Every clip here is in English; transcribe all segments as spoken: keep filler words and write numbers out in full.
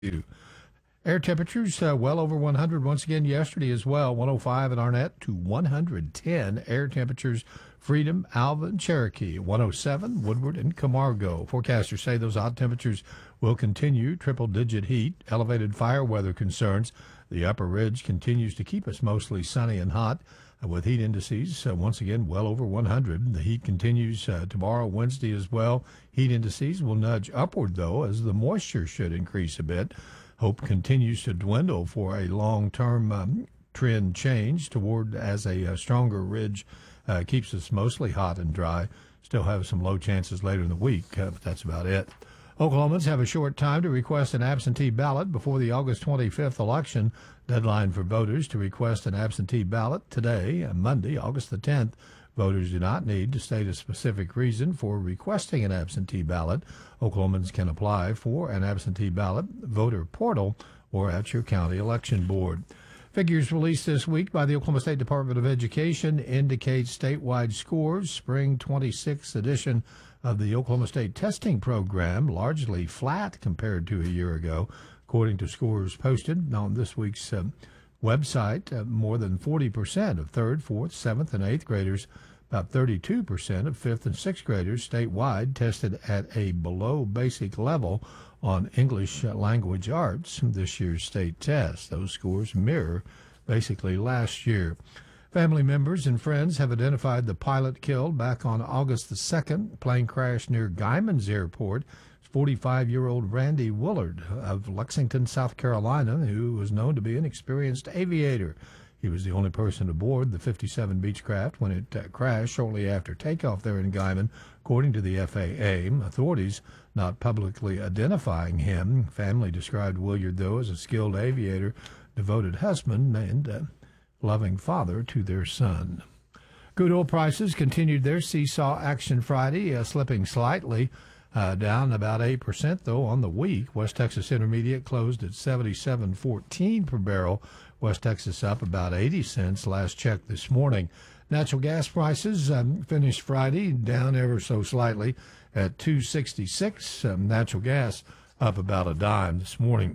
you. Air temperatures uh, well over one hundred once again yesterday as well. one oh five in Arnett to one hundred ten. Air temperatures, Freedom, Alva, and Cherokee. one oh seven, Woodward, and Camargo. Forecasters say those hot temperatures will continue. Triple-digit heat, elevated fire weather concerns. The upper ridge continues to keep us mostly sunny and hot, uh, with heat indices uh, once again well over one hundred. The heat continues uh, tomorrow, Wednesday as well. Heat indices will nudge upward, though, as the moisture should increase a bit. Hope continues to dwindle for a long-term um, trend change toward as a, a stronger ridge uh, keeps us mostly hot and dry. Still have some low chances later in the week, uh, but that's about it. Oklahomans have a short time to request an absentee ballot before the August twenty-fifth election. Deadline for voters to request an absentee ballot today, Monday, August the tenth. Voters do not need to state a specific reason for requesting an absentee ballot. Oklahomans can apply for an absentee ballot, voter portal, or at your county election board. Figures released this week by the Oklahoma State Department of Education indicate statewide scores. Spring twenty-sixth edition of the Oklahoma State testing program largely flat compared to a year ago, according to scores posted on this week's uh, website. Uh, more than forty percent of third, fourth, seventh, and eighth graders, about thirty-two percent of fifth and sixth graders statewide tested at a below basic level on English language arts this year's state test. Those scores mirror basically last year. Family members and friends have identified the pilot killed back on August the second. Plane crash near Guymans Airport. forty-five-year-old Randy Willard of Lexington, South Carolina, who was known to be an experienced aviator. He was the only person aboard the fifty-seven Beechcraft when it uh, crashed shortly after takeoff there in Guymon, according to the F A A. Authorities not publicly identifying him. Family described Willard, though, as a skilled aviator, devoted husband, and uh, loving father to their son. Crude oil prices continued their seesaw action Friday, uh, slipping slightly. Uh, down about eight percent, though, on the week. West Texas Intermediate closed at seventy-seven fourteen per barrel. West Texas up about eighty cents last check this morning. Natural gas prices um, finished Friday down ever so slightly at two sixty-six. Um, natural gas up about a dime this morning.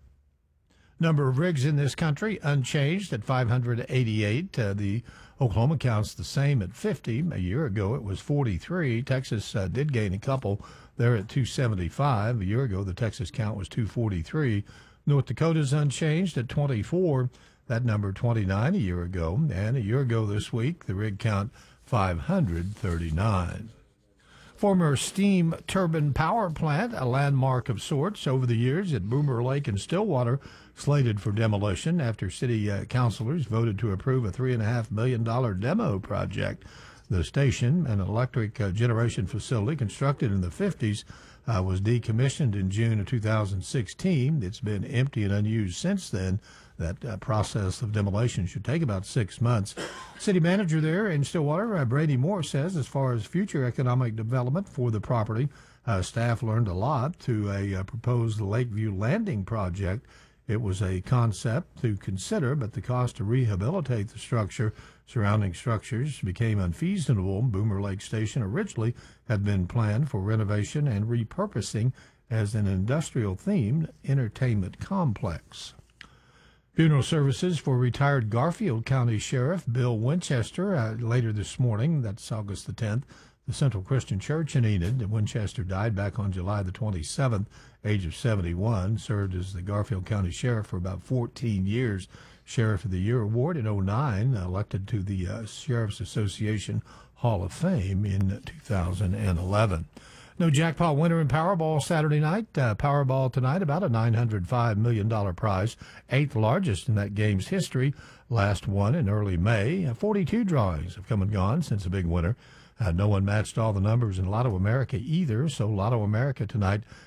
Number of rigs in this country unchanged at five hundred eighty-eight. Uh, the Oklahoma count's the same at fifty. A year ago it was forty-three. Texas uh, did gain a couple there at two seventy-five. A year ago the Texas count was two forty-three. North Dakota's unchanged at twenty-four. That number twenty-nine a year ago. And a year ago this week the rig count five hundred thirty-nine. Former steam turbine power plant, a landmark of sorts over the years at Boomer Lake in Stillwater, slated for demolition after city uh, councilors voted to approve a three point five million dollars demo project. The station, an electric uh, generation facility constructed in the fifties, uh, was decommissioned in June of two thousand sixteen. It's been empty and unused since then. That uh, process of demolition should take about six months. City manager there in Stillwater, uh, Brady Moore, says as far as future economic development for the property, uh, staff learned a lot through a uh, proposed Lakeview Landing project. It was a concept to consider, but the cost to rehabilitate the structure, surrounding structures, became unfeasible. Boomer Lake Station originally had been planned for renovation and repurposing as an industrial-themed entertainment complex. Funeral services for retired Garfield County Sheriff Bill Winchester uh, later this morning. That's August the tenth. The Central Christian Church in Enid. Winchester died back on July the twenty-seventh, age of seventy-one. Served as the Garfield County Sheriff for about fourteen years. Sheriff of the Year award in oh nine, elected to the uh, Sheriff's Association Hall of Fame in two thousand eleven. No jackpot winner in Powerball Saturday night. Uh, Powerball tonight, about a nine hundred five million dollars prize, eighth largest in that game's history. Last one in early May. Uh, forty-two drawings have come and gone since the big winner. Uh, no one matched all the numbers in Lotto America either, so Lotto America tonight